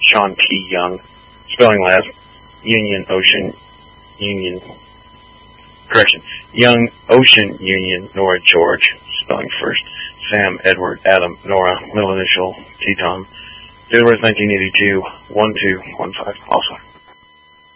Sean T. Young, spelling last, Union Ocean Union, correction, Young Ocean Union, Nora George, spelling first, Sam Edward Adam Nora, middle initial T Tom, date of birth 1982, 1215, also.